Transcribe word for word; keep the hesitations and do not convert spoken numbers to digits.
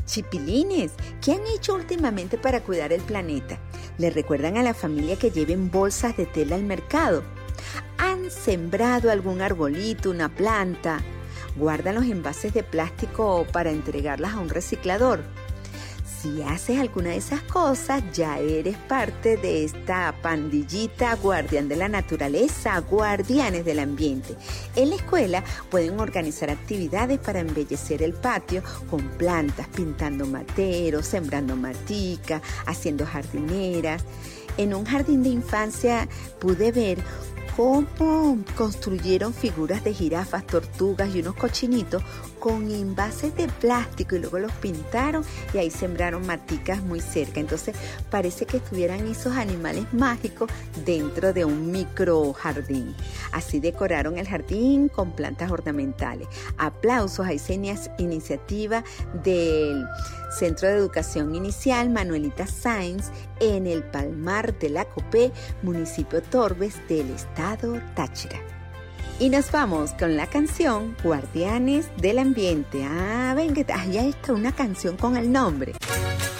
Chipilines, ¿qué han hecho últimamente para cuidar el planeta? ¿Le recuerdan a la familia que lleven bolsas de tela al mercado? ¿Han sembrado algún arbolito, una planta? ¿Guardan los envases de plástico para entregarlas a un reciclador? Si haces alguna de esas cosas, ya eres parte de esta pandillita guardián de la naturaleza, guardianes del ambiente. En la escuela pueden organizar actividades para embellecer el patio con plantas, pintando materos, sembrando matica, haciendo jardineras. En un jardín de infancia pude ver cómo construyeron figuras de jirafas, tortugas y unos cochinitos con envases de plástico y luego los pintaron y ahí sembraron maticas muy cerca. Entonces parece que estuvieran esos animales mágicos dentro de un micro jardín. Así decoraron el jardín con plantas ornamentales. Aplausos a esa iniciativa del Centro de Educación Inicial Manuelita Sáenz en el Palmar de la Copé, municipio Torbes del estado Táchira. Y nos vamos con la canción Guardianes del Ambiente. Ah, ven que allá está una canción con el nombre.